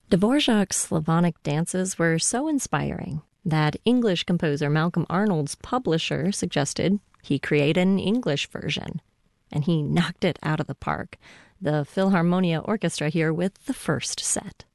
Dvorak's Slavonic dances were so inspiring that English composer Malcolm Arnold's publisher suggested he create an English version, and he knocked it out of the park. The Philharmonia Orchestra here with the first set.